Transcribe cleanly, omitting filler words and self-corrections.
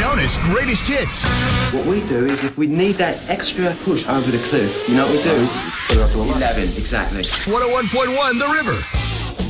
known as Greatest Hits. What we do is if we need that extra push over the cliff, you know what we do? Put it up to 11. 11, exactly. 101.1 The River.